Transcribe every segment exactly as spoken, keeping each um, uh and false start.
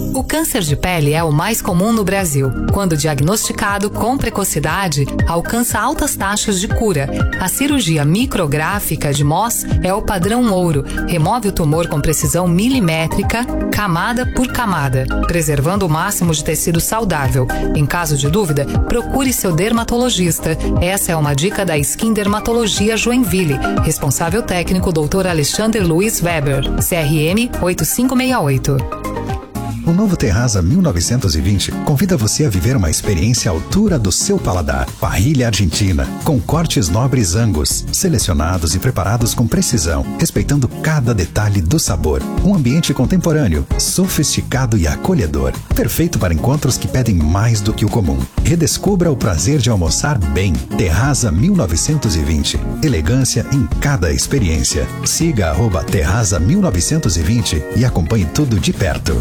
O câncer de pele é o mais comum no Brasil. Quando diagnosticado com precocidade, alcança altas taxas de cura. A cirurgia micrográfica de Mohs é o padrão ouro. Remove o tumor com precisão milimétrica, camada por camada, preservando o máximo de tecido saudável. Em caso de dúvida, procure seu dermatologista. Essa é uma dica da Skin Dermatologia Joinville. Responsável técnico doutor Alexander Luiz Weber, C R M oito cinco seis oito. O novo Terraza mil novecentos e vinte convida você a viver uma experiência à altura do seu paladar. Parrilha argentina, com cortes nobres Angus, selecionados e preparados com precisão, respeitando cada detalhe do sabor. Um ambiente contemporâneo, sofisticado e acolhedor. Perfeito para encontros que pedem mais do que o comum. Redescubra o prazer de almoçar bem. Terraza mil novecentos e vinte. Elegância em cada experiência. Siga arroba Terraza mil novecentos e vinte e acompanhe tudo de perto.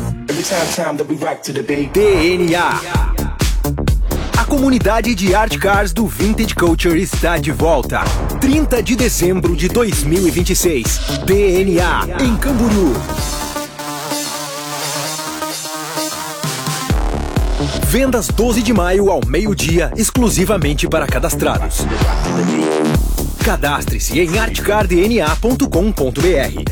T N A. A comunidade de Art Cars do Vintage Culture está de volta. trinta de dezembro de dois mil e vinte e seis. T N A, em Camboriú. Vendas doze de maio ao meio-dia, exclusivamente para cadastrados. Cadastre-se em art car d n a ponto com ponto b r.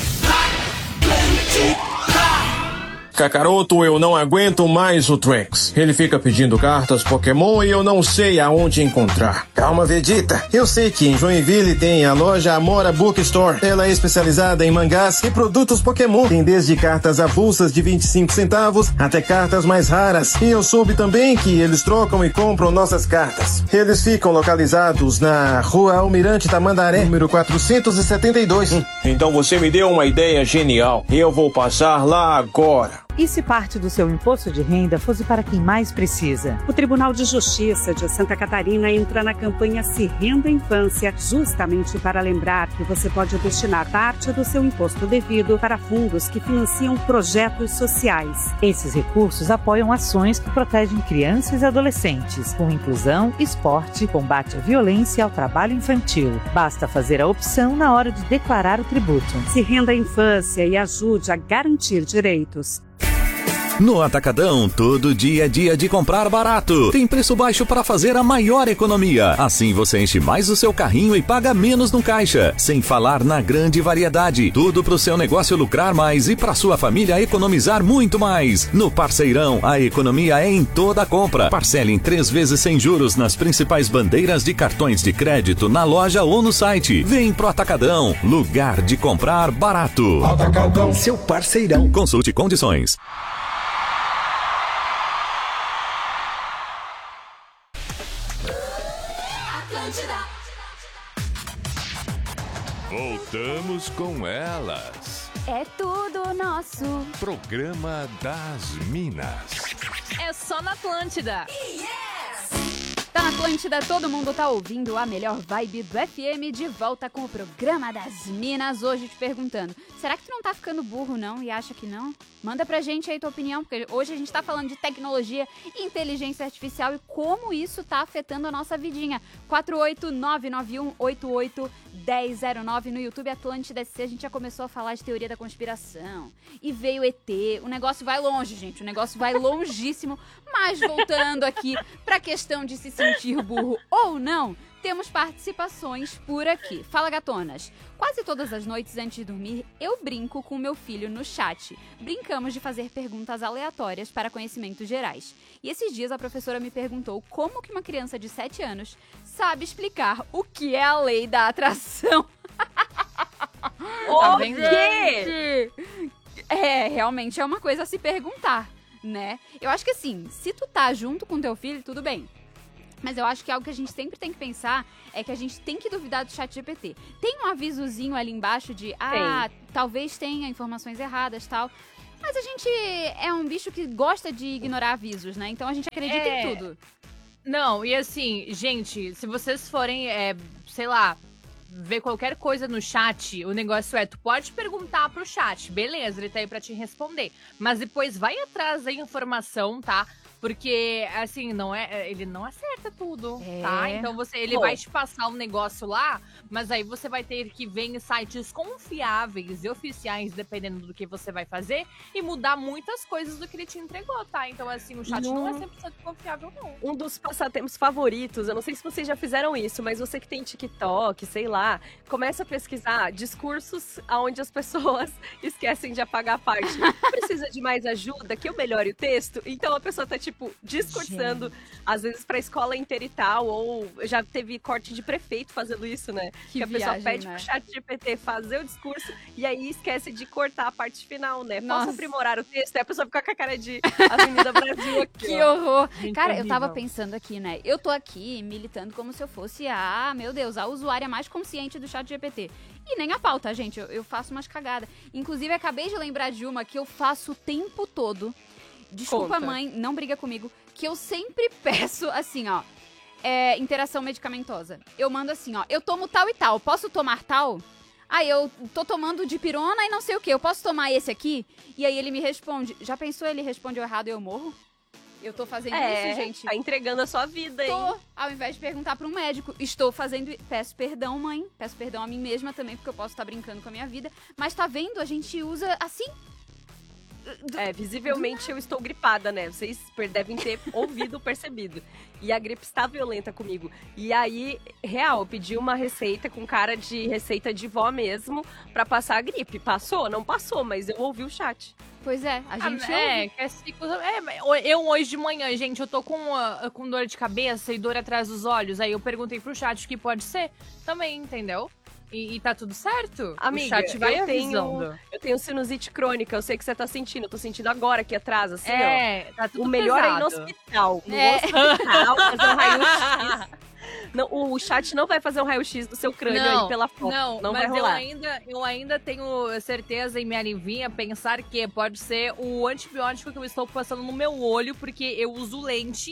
Kakaroto, eu não aguento mais o Trunks. Ele fica pedindo cartas Pokémon e eu não sei aonde encontrar. Calma, Vegeta. Eu sei que em Joinville tem a loja Amora Bookstore. Ela é especializada em mangás e produtos Pokémon. Tem desde cartas avulsas de vinte e cinco centavos até cartas mais raras. E eu soube também que eles trocam e compram nossas cartas. Eles ficam localizados na Rua Almirante Tamandaré, número quatrocentos e setenta e dois. Hum, então você me deu uma ideia genial. Eu vou passar lá agora. E se parte do seu imposto de renda fosse para quem mais precisa? O Tribunal de Justiça de Santa Catarina entra na campanha Se Renda Infância, justamente para lembrar que você pode destinar parte do seu imposto devido para fundos que financiam projetos sociais. Esses recursos apoiam ações que protegem crianças e adolescentes, com inclusão, esporte, combate à violência e ao trabalho infantil. Basta fazer a opção na hora de declarar o tributo. Se renda a infância e ajude a garantir direitos. No Atacadão, todo dia é dia de comprar barato. Tem preço baixo para fazer a maior economia. Assim você enche mais o seu carrinho e paga menos no caixa. Sem falar na grande variedade. Tudo para o seu negócio lucrar mais e para sua família economizar muito mais. No Parceirão, a economia é em toda a compra. Parcele em três vezes sem juros nas principais bandeiras de cartões de crédito na loja ou no site. Vem pro Atacadão, lugar de comprar barato. Atacadão, seu parceirão. Consulte condições. Voltamos com elas. É tudo nosso. Programa das Minas. É só na Atlântida. Yes! Tá na Atlântida, todo mundo tá ouvindo a melhor vibe do F M, de volta com o Programa das Minas. Hoje te perguntando, será que tu não tá ficando burro não e acha que não? Manda pra gente aí tua opinião, porque hoje a gente tá falando de tecnologia e inteligência artificial e como isso tá afetando a nossa vidinha. quatro oito nove nove um oito oito um zero zero nove no YouTube Atlântida S C. A gente já começou a falar de teoria da conspiração e veio E T. O negócio vai longe, gente, o negócio vai longíssimo. Mas voltando aqui pra questão de se sentir burro ou não, temos participações por aqui. Fala, gatonas. Quase todas as noites antes de dormir, eu brinco com meu filho no chat. Brincamos de fazer perguntas aleatórias para conhecimentos gerais. E esses dias a professora me perguntou como que uma criança de sete anos sabe explicar o que é a lei da atração. O quê? É, realmente é uma coisa a se perguntar, né? Eu acho que assim, se tu tá junto com teu filho, tudo bem. Mas eu acho que algo que a gente sempre tem que pensar é que a gente tem que duvidar do chat G P T. Tem um avisozinho ali embaixo de, ah, tem. talvez tenha informações erradas e tal. Mas a gente é um bicho que gosta de ignorar avisos, né? Então a gente acredita é... em tudo. Não, e assim, gente, se vocês forem, é, sei lá, ver qualquer coisa no chat, o negócio é, tu pode perguntar pro chat, beleza, ele tá aí pra te responder. Mas depois vai atrás da informação, tá? Porque, assim, não é, ele não acerta tudo, É. tá? Então você, ele Bom. vai te passar um negócio lá, mas aí você vai ter que ver em sites confiáveis e oficiais, dependendo do que você vai fazer, e mudar muitas coisas do que ele te entregou, tá? Então, assim, o chat não, Não. é cem por cento confiável, não. Um dos passatempos favoritos, eu não sei se vocês já fizeram isso, mas você que tem TikTok, sei lá, começa a pesquisar discursos onde as pessoas esquecem de apagar a parte. Precisa de mais ajuda, que eu melhore o texto? Então a pessoa tá, tipo, discursando, às vezes pra escola inteira e tal, ou já teve corte de prefeito fazendo isso, né? Que a pessoa viagem, pede né? pro chat G P T fazer o discurso e aí esquece de cortar a parte final, né? Nossa. Posso aprimorar o texto? Aí a pessoa fica com a cara de Avenida Brasil aqui, Que ó. horror! Gente, Cara, eu horrível. tava pensando aqui, né? Eu tô aqui militando como se eu fosse a, meu Deus, a usuária mais consciente do chat G P T. E nem a pauta, gente. Eu, eu faço umas cagadas. Inclusive, acabei de lembrar de uma que eu faço o tempo todo. Desculpa, Conta. mãe, não briga comigo. Que eu sempre peço, assim, ó. É, interação medicamentosa. Eu mando assim, ó. Eu tomo tal e tal. Posso tomar tal? Aí eu tô tomando dipirona e não sei o que. Eu posso tomar esse aqui? E aí ele me responde. Já pensou ele respondeu errado e eu morro? Eu tô fazendo É, isso, gente. tá entregando a sua vida, hein? Tô, ao invés de perguntar pra um médico, estou fazendo. Peço perdão, mãe. Peço perdão a mim mesma também, porque eu posso estar brincando com a minha vida. Mas tá vendo? A gente usa assim. É, visivelmente eu estou gripada, né? Vocês per- devem ter ouvido, percebido. E a gripe está violenta comigo. E aí, real, eu pedi uma receita com cara de receita de vó mesmo pra passar a gripe. Passou? Não passou, mas eu ouvi o chat. Pois é, a Ah, gente. é, ouve. que é ciclo- é, mas eu hoje de manhã, gente, eu tô com, ah, com dor de cabeça e dor atrás dos olhos. Aí eu perguntei pro chat o que pode ser também, entendeu? E, e tá tudo certo. Amiga, o chat vai eu tenho, avisando. eu tenho sinusite crônica, eu sei que você tá sentindo. Eu tô sentindo agora aqui atrás, assim, É, tá ó. tudo O melhor é ir no pesado. hospital. No É. hospital, fazer um raio-x. Não, o chat não vai fazer um raio-x do seu crânio Não, aí pela foto. Não, Não, vai mas eu rolar. ainda, eu ainda tenho certeza e me alivia pensar que pode ser o antibiótico que eu estou passando no meu olho, porque eu uso lente,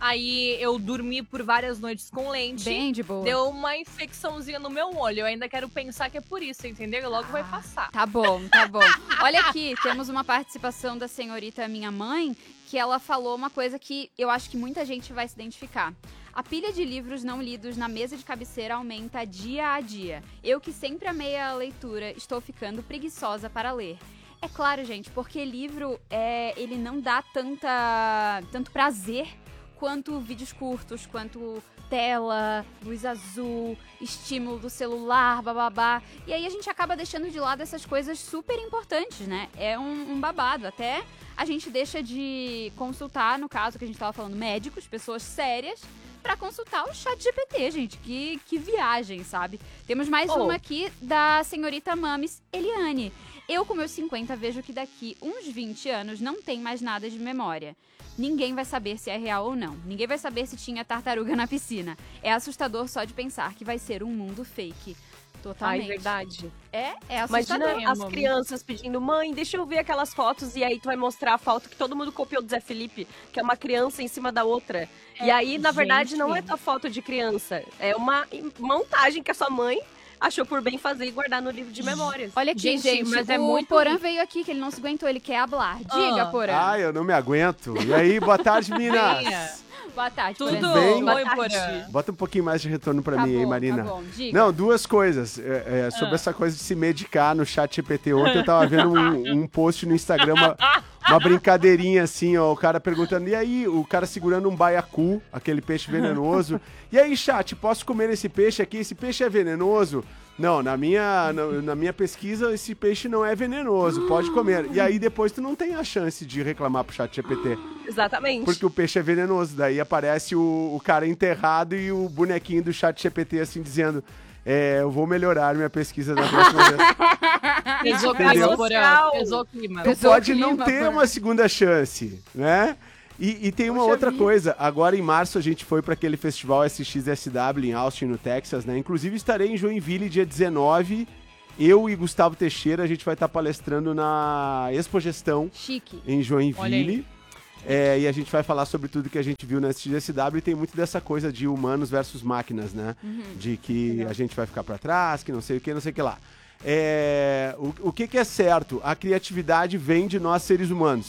aí eu dormi por várias noites com lente, Bem de boa. deu uma infecçãozinha no meu olho. Eu ainda quero pensar que é por isso, entendeu? E logo vai passar. Tá bom, tá bom. Olha aqui, temos uma participação da senhorita minha mãe, que ela falou uma coisa que eu acho que muita gente vai se identificar. A pilha de livros não lidos na mesa de cabeceira aumenta dia a dia. Eu que sempre amei a leitura, estou ficando preguiçosa para ler. É claro, gente, porque livro, é, ele não dá tanta, tanto prazer quanto vídeos curtos, quanto tela, luz azul, estímulo do celular, bababá. E aí a gente acaba deixando de lado essas coisas super importantes, né? É um, um babado. Até a gente deixa de consultar, no caso que a gente tava falando, médicos, pessoas sérias, pra consultar o chat G P T, gente. Que, que viagem, sabe? Temos mais Oh. uma aqui da senhorita Mames Eliane. Eu, com meus cinquenta, vejo que daqui uns vinte anos não tem mais nada de memória. Ninguém vai saber se é real ou não. Ninguém vai saber se tinha tartaruga na piscina. É assustador só de pensar que vai ser um mundo fake. Ai, Totalmente. verdade. É, é assustador. Imagina as crianças pedindo, mãe, deixa eu ver aquelas fotos, e aí tu vai mostrar a foto que todo mundo copiou do Zé Felipe, que é uma criança em cima da outra. e aí, na verdade, gente. não é tua foto de criança, é uma montagem que a sua mãe achou por bem fazer e guardar no livro de memórias. Olha aqui, Gente, gente, mas o é muito- Porã veio aqui, que ele não se aguentou, ele quer hablar. Diga, Ah. Porã. Ai, eu não me aguento. E aí, boa tarde, meninas. Boa tarde, Tudo Porã. bem? oi, Boa Porã. tarde. Bota um pouquinho mais de retorno pra Tá mim, bom, hein, Marina? tá bom, diga. Não, duas coisas. É, é, sobre Ah. essa coisa de se medicar no chat G P T. Ontem eu tava vendo um, um post no Instagram, uma, uma brincadeirinha assim, ó. O cara perguntando, e aí? O cara segurando um baiacu, aquele peixe venenoso. E aí, chat, posso comer esse peixe aqui? Esse peixe é venenoso? Não, na minha, na, na minha pesquisa, esse peixe não é venenoso, pode comer. E aí depois tu não tem a chance de reclamar pro chat G P T. Exatamente. Porque o peixe é venenoso. Daí aparece o, o cara enterrado e o bonequinho do chat G P T assim dizendo: é, eu vou melhorar minha pesquisa da próxima vez. Pesou o Entendeu? clima, Porã. Social. Pesou o clima. Tu Pesou o pode não clima, ter Porã. uma segunda chance, né? E, e tem uma Poxa outra vida. coisa. Agora em março a gente foi para aquele festival S X S W em Austin, no Texas, né? Inclusive estarei em Joinville dia dezenove. Eu e Gustavo Teixeira, a gente vai estar palestrando na Expo Gestão Chique. em Olha Joinville. É, e a gente vai falar sobre tudo que a gente viu na S X S W e tem muito dessa coisa de humanos versus máquinas, né? De que a gente vai ficar para trás, que não sei o que, não sei o que lá. É, o, o que, que é certo? A criatividade vem de nós seres humanos.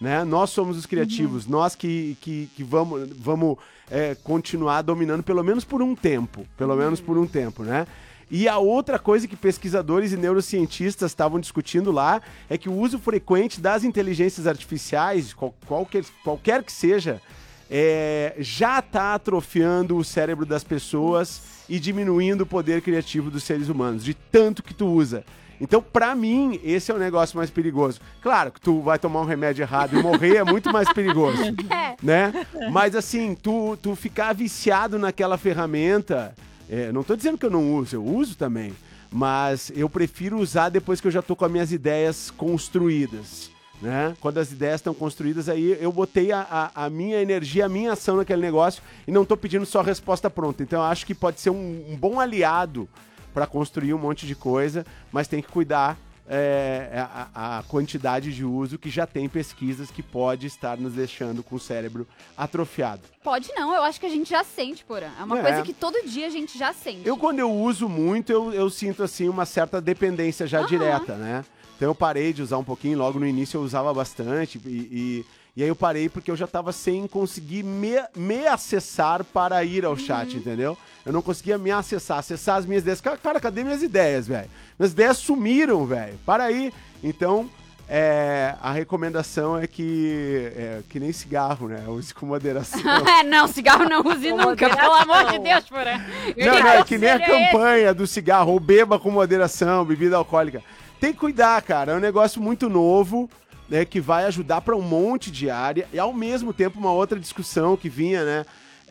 né? Nós somos os criativos, uhum. nós que, que, que vamos, vamos é, continuar dominando pelo menos por um tempo, pelo uhum. menos por um tempo, né? E a outra coisa que pesquisadores e neurocientistas estavam discutindo lá é que o uso frequente das inteligências artificiais, qual, qualquer, qualquer que seja, é, já está atrofiando o cérebro das pessoas e diminuindo o poder criativo dos seres humanos, de tanto que tu usa. Então, pra mim, esse é o negócio mais perigoso. Claro que tu vai tomar um remédio errado e morrer é muito mais perigoso, né? Mas assim, tu, tu ficar viciado naquela ferramenta... É, não tô dizendo que eu não uso, eu uso também. Mas eu prefiro usar depois que eu já tô com as minhas ideias construídas, né? Quando as ideias estão construídas, aí eu botei a, a, a minha energia, a minha ação naquele negócio e não tô pedindo só resposta pronta. Então eu acho que pode ser um, um bom aliado para construir um monte de coisa, mas tem que cuidar é, a, a quantidade de uso, que já tem pesquisas que pode estar nos deixando com o cérebro atrofiado. Pode não, eu acho que a gente já sente, Porã. É uma é. coisa que todo dia a gente já sente. Eu, quando eu uso muito, eu, eu sinto, assim, uma certa dependência já uhum. direta, né? Então eu parei de usar um pouquinho, logo no início eu usava bastante, e, e, e aí eu parei porque eu já tava sem conseguir me, me acessar para ir ao chat, uhum. entendeu? Eu não conseguia me acessar, acessar as minhas ideias. Cara, cadê minhas ideias, velho? Minhas ideias sumiram, velho. Para aí. Então, é, a recomendação é que, é, que nem cigarro, né? Use com moderação. Não, cigarro não use com nunca, pelo amor de Deus, Porã. Não, não, é que nem a campanha esse? do cigarro, ou beba com moderação, bebida alcoólica. Tem que cuidar, cara. É um negócio muito novo, né? Que vai ajudar para um monte de área. E, ao mesmo tempo, uma outra discussão que vinha, né?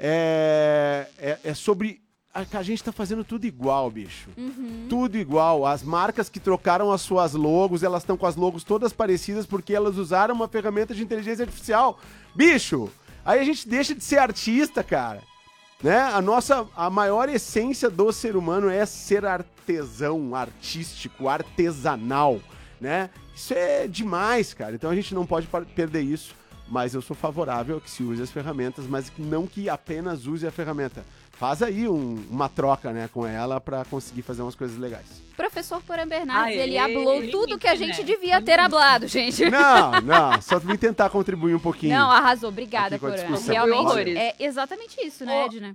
É, é, é sobre... A, a gente tá fazendo tudo igual, bicho. Uhum. Tudo igual. As marcas que trocaram as suas logos, elas estão com as logos todas parecidas porque elas usaram uma ferramenta de inteligência artificial. Bicho, aí a gente deixa de ser artista, cara. Né? A nossa, a maior essência do ser humano é ser artesão, artístico, artesanal, né? Isso é demais, cara. Então a gente não pode perder isso. Mas eu sou favorável a que se use as ferramentas, mas não que apenas use a ferramenta. Faz aí um, uma troca, né, com ela para conseguir fazer umas coisas legais. Professor Porã Bernardes, ele hablou tudo que a gente devia ter hablado, gente. Não, não, só vim tentar contribuir um pouquinho. Não, arrasou, obrigada, Porã. Realmente, é exatamente isso, né, Edna?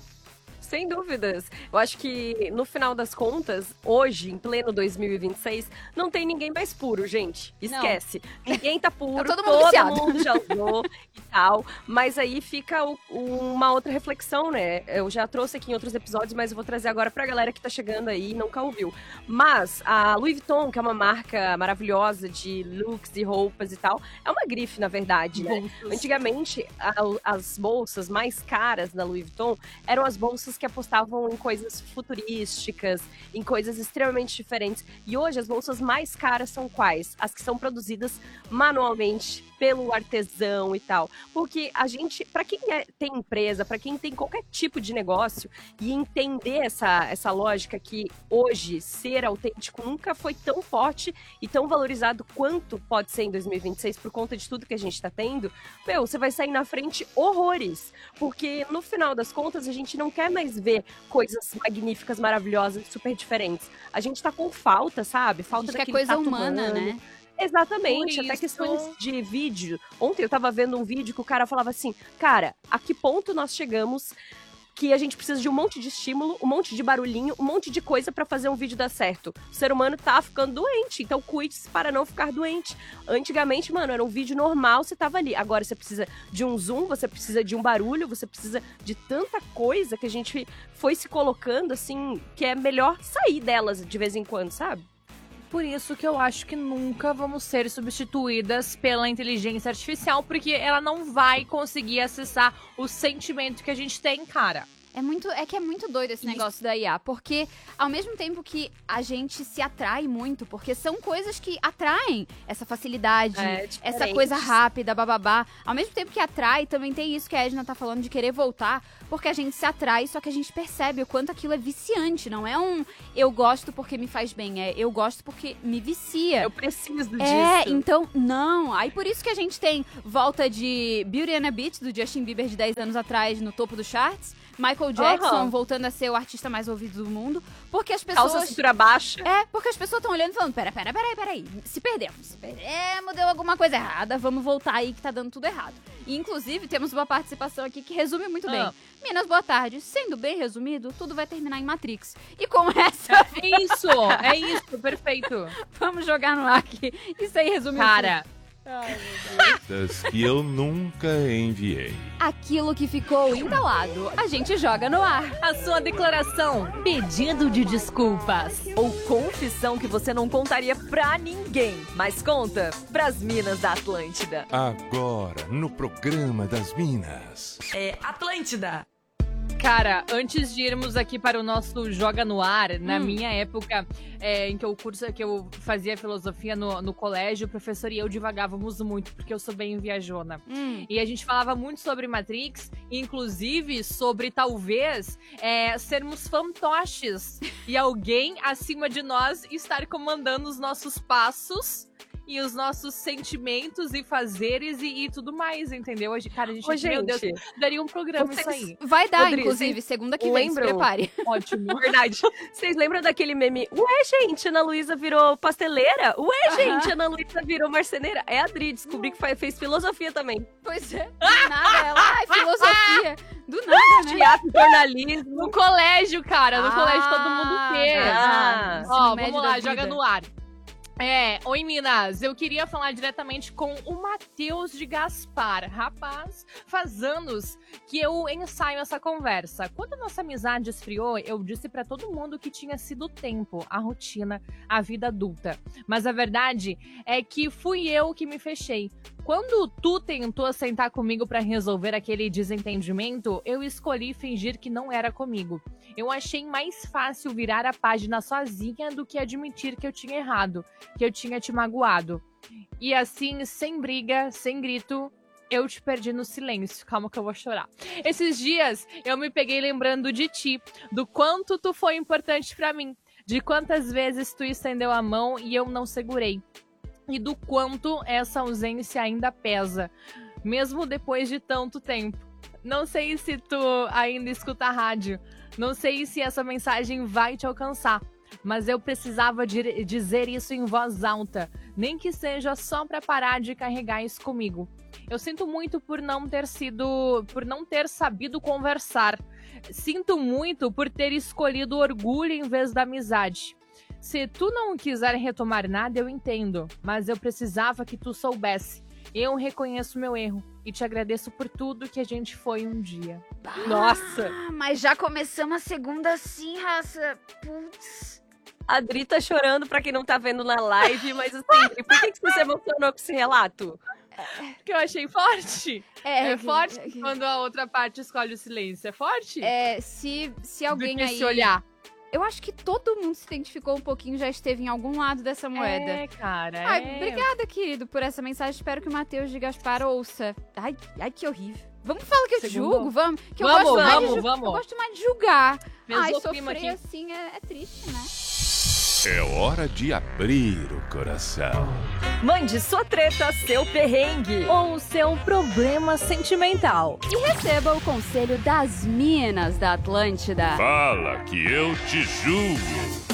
Sem dúvidas. Eu acho que, no final das contas, hoje, em pleno dois mil e vinte e seis, não tem ninguém mais puro, gente. Esquece. Não. Ninguém tá puro, tá todo mundo, todo mundo já usou e tal. Mas aí fica o, o, uma outra reflexão, né? Eu já trouxe aqui em outros episódios, mas eu vou trazer agora pra galera que tá chegando aí e nunca ouviu. Mas a Louis Vuitton, que é uma marca maravilhosa de looks e roupas e tal, é uma grife, na verdade, né? Bolsas. Antigamente, a, as bolsas mais caras da Louis Vuitton eram as bolsas que apostavam em coisas futurísticas, em coisas extremamente diferentes. E hoje as bolsas mais caras são quais? As que são produzidas manualmente pelo artesão e tal. Porque a gente, pra quem é, tem empresa, pra quem tem qualquer tipo de negócio e entender essa, essa lógica que hoje ser autêntico nunca foi tão forte e tão valorizado quanto pode ser em dois mil e vinte e seis por conta de tudo que a gente tá tendo, meu, você vai sair na frente horrores. Porque no final das contas a gente não quer mais ver coisas magníficas, maravilhosas, super diferentes. A gente tá com falta, sabe? Falta daquele coisa humana, humano. né? Exatamente, até questões de vídeo. Ontem eu tava vendo um vídeo que o cara falava assim, cara, a que ponto nós chegamos que a gente precisa de um monte de estímulo, um monte de barulhinho, um monte de coisa pra fazer um vídeo dar certo. O ser humano tá ficando doente, então cuide-se para não ficar doente. Antigamente, mano, era um vídeo normal, você tava ali. Agora você precisa de um zoom, você precisa de um barulho, você precisa de tanta coisa que a gente foi se colocando, assim, que é melhor sair delas de vez em quando, sabe? Por isso que eu acho que nunca vamos ser substituídas pela inteligência artificial, porque ela não vai conseguir acessar o sentimento que a gente tem, cara. É, muito, é que é muito doido esse negócio da I A, porque ao mesmo tempo que a gente se atrai muito, porque são coisas que atraem essa facilidade, é, essa coisa rápida, bababá. Ao mesmo tempo que atrai, também tem isso que a Edna tá falando de querer voltar, porque a gente se atrai, só que a gente percebe o quanto aquilo é viciante. Não é um eu gosto porque me faz bem, é eu gosto porque me vicia. Eu preciso disso. É, então, não. Aí por isso que a gente tem volta de Beauty and a Beat, do Justin Bieber de dez anos atrás, no topo dos charts, Michael Jackson Uhum. voltando a ser o artista mais ouvido do mundo, porque as pessoas... Calça cintura baixa. É, porque as pessoas estão olhando e falando, pera, pera, pera, pera aí, se perdemos, se perdemos, deu alguma coisa errada, vamos voltar aí que tá dando tudo errado. E, inclusive, temos uma participação aqui que resume muito bem. Ah. Minas, boa tarde. Sendo bem resumido, tudo vai terminar em Matrix. E com essa... É isso, é isso, perfeito. Vamos jogar no ar aqui. Isso aí resume Cara... tudo. Ai, Das que eu nunca enviei. Aquilo que ficou entalado, a gente joga no ar. A sua declaração, pedido de desculpas. Ou confissão que você não contaria pra ninguém, mas conta pras Minas da Atlântida. Agora, no programa das Minas. É Atlântida. Cara, antes de irmos aqui para o nosso Joga no Ar, na Hum. minha época é, em que eu curso, que eu fazia filosofia no, no colégio, o professor e eu divagávamos muito, porque eu sou bem viajona. Hum. E a gente falava muito sobre Matrix, inclusive sobre talvez é, sermos fantoches e alguém acima de nós estar comandando os nossos passos e os nossos sentimentos e fazeres e, e tudo mais, entendeu? A gente- Cara, a gente, Ô, meu Deus, gente, daria um programa vocês- isso aí. Vai dar, Rodrigo, inclusive, vocês segunda que vem, se lembram? prepare. Ótimo. Verdade. Vocês lembram daquele meme? Ué, gente, Ana Luísa virou pasteleira? Ué, Aham. gente, Ana Luísa virou marceneira? É a Adri, descobri que fa- fez filosofia também. Pois é, do nada, ela, ai, filosofia. Do nada, né? Teatro, jornalismo. No colégio, cara, no Ah, colégio todo mundo fez. Ah, ensino Ó, médio vamos da lá, joga vida. no ar. É, oi Minas, eu queria falar diretamente com o Matheus de Gaspar. Rapaz, faz anos que eu ensaio essa conversa. Quando a nossa amizade esfriou, eu disse pra todo mundo que tinha sido o tempo, a rotina, a vida adulta. Mas a verdade é que fui eu que me fechei. Quando tu tentou sentar comigo pra resolver aquele desentendimento, eu escolhi fingir que não era comigo. Eu achei mais fácil virar a página sozinha do que admitir que eu tinha errado, que eu tinha te magoado. E assim, sem briga, sem grito, eu te perdi no silêncio. Calma que eu vou chorar. Esses dias, eu me peguei lembrando de ti, do quanto tu foi importante pra mim, de quantas vezes tu estendeu a mão e eu não segurei. E do quanto essa ausência ainda pesa, mesmo depois de tanto tempo. Não sei se tu ainda escuta a rádio, não sei se essa mensagem vai te alcançar, mas eu precisava de dizer isso em voz alta, nem que seja só pra parar de carregar isso comigo. Eu sinto muito por não ter sido, por não ter sabido conversar. Sinto muito por ter escolhido orgulho em vez da amizade. Se tu não quiser retomar nada, eu entendo, mas eu precisava que tu soubesse. Eu reconheço meu erro e te agradeço por tudo que a gente foi um dia. Nossa! Ah, mas já começamos a segunda assim, raça. Putz. A Adri tá chorando pra quem não tá vendo na live, mas assim, Adri, por que, que você se emocionou com esse relato? Que eu achei forte. É, É que- forte é que- quando a outra parte escolhe o silêncio. É forte? É, se, se alguém Do que aí... se olhar. Eu acho que todo mundo se identificou um pouquinho, já esteve em algum lado dessa moeda. É, cara. Ai, é. obrigada, querido, por essa mensagem. Espero que o Matheus de Gaspar ouça. Ai, ai, que horrível. Vamos falar que eu te Segundo. julgo, vamos? Que eu Vamos, gosto mais vamos, de ju- vamos. Eu gosto mais de julgar. Pesou Ai, o clima sofrer aqui. assim é, é triste, né? É hora de abrir o coração. Mande sua treta, seu perrengue. Ou seu problema sentimental. E receba o conselho das Minas da Atlântida. Fala que eu te julgo.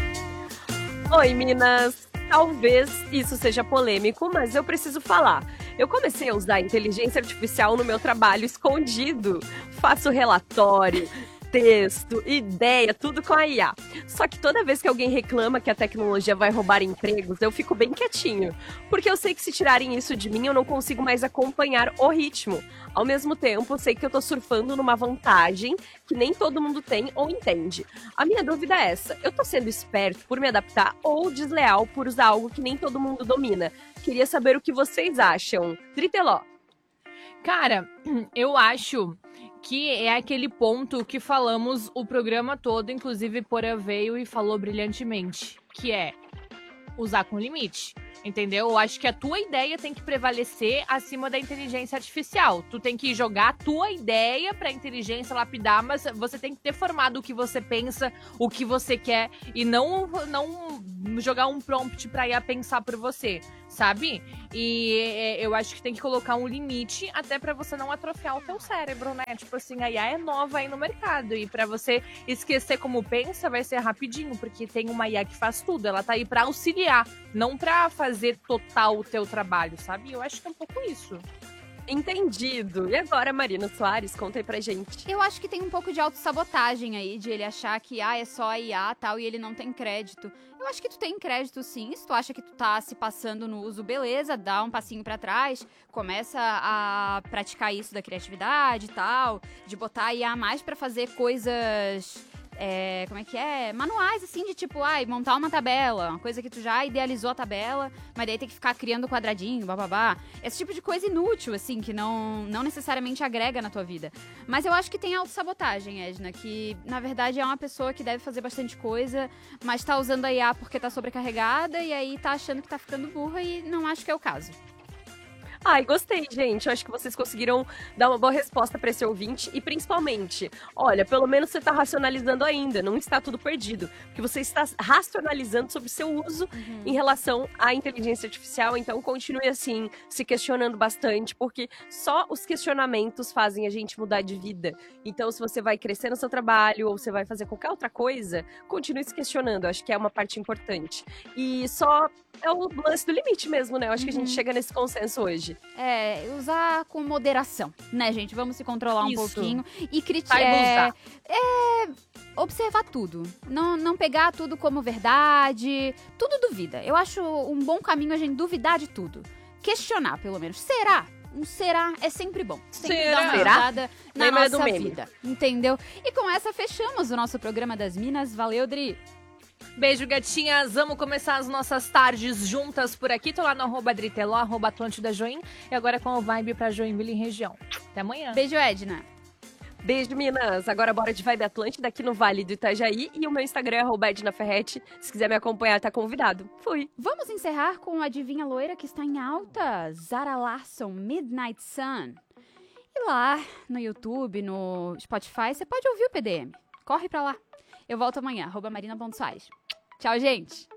Oi, Minas! Talvez isso seja polêmico, mas eu preciso falar. Eu comecei a usar a inteligência artificial no meu trabalho escondido. Faço relatório, texto, ideia, tudo com a I A. Só que toda vez que alguém reclama que a tecnologia vai roubar empregos, eu fico bem quietinho. Porque eu sei que se tirarem isso de mim, eu não consigo mais acompanhar o ritmo. Ao mesmo tempo, eu sei que eu tô surfando numa vantagem que nem todo mundo tem ou entende. A minha dúvida é essa: eu tô sendo esperto por me adaptar ou desleal por usar algo que nem todo mundo domina? Queria saber o que vocês acham. Triteló. Cara, eu acho que é aquele ponto que falamos o programa todo, inclusive Porã veio e falou brilhantemente, que é usar com limite, entendeu? Eu acho que a tua ideia tem que prevalecer acima da inteligência artificial. Tu tem que jogar a tua ideia pra inteligência lapidar, mas você tem que ter formado o que você pensa, o que você quer, e não, não jogar um prompt pra I A pensar por você, sabe? E eu acho que tem que colocar um limite até pra você não atrofiar o teu cérebro, né? Tipo assim, a I A é nova aí no mercado e pra você esquecer como pensa vai ser rapidinho, porque tem uma I A que faz tudo, ela tá aí pra auxiliar, não pra fazer total o teu trabalho, sabe? Eu acho que é um pouco isso. Entendido. E agora, Marina Soares, conta aí pra gente. Eu acho que tem um pouco de autossabotagem aí, de ele achar que ah, é só a I A tal e ele não tem crédito. Eu acho que tu tem crédito sim, se tu acha que tu tá se passando no uso, beleza, dá um passinho pra trás, começa a praticar isso da criatividade e tal, de botar a I A mais pra fazer coisas... É, como é que é? Manuais, assim, de tipo, ai, montar uma tabela, uma coisa que tu já idealizou a tabela, mas daí tem que ficar criando quadradinho, bababá. Esse tipo de coisa inútil, assim, que não, não necessariamente agrega na tua vida. Mas eu acho que tem autossabotagem, Edna, que na verdade é uma pessoa que deve fazer bastante coisa, mas tá usando a I A porque tá sobrecarregada e aí tá achando que tá ficando burra e não acho que é o caso. Ai, gostei, gente. Eu acho que vocês conseguiram dar uma boa resposta para esse ouvinte. E principalmente, olha, pelo menos você está racionalizando ainda, não está tudo perdido. Porque você está racionalizando sobre o seu uso uhum. em relação à inteligência artificial. Então, continue assim, se questionando bastante, porque só os questionamentos fazem a gente mudar de vida. Então, se você vai crescer no seu trabalho ou você vai fazer qualquer outra coisa, continue se questionando. Eu acho que é uma parte importante. E só é o lance do limite mesmo, né? Eu acho uhum. que a gente chega nesse consenso hoje. É, usar com moderação, né, gente? Vamos se controlar um Isso. pouquinho e criticar. É, é, observar tudo. Não, não pegar tudo como verdade. Tudo duvida. Eu acho um bom caminho a gente duvidar de tudo. Questionar, pelo menos. Será? Um será é sempre bom. Sempre será? dá uma mudada na Lembra nossa do meme. vida. Entendeu? E com essa fechamos o nosso programa das Minas. Valeu, Dri! Beijo, gatinhas. Vamos começar as nossas tardes juntas por aqui. Tô lá no arroba Driteló, arroba Atlântida Join. E agora com o Vibe pra Joinville em região. Até amanhã. Beijo, Edna. Beijo, Minas. Agora bora de Vibe Atlântida aqui no Vale do Itajaí. E o meu Instagram é arroba Edna Ferretti. Se quiser me acompanhar, tá convidado. Fui. Vamos encerrar com a adivinha loira que está em alta. Zara Larsson, Midnight Sun. E lá no YouTube, no Spotify, você pode ouvir o P D M. Corre pra lá. Eu volto amanhã, arroba Marina Ponto Soares. Tchau, gente!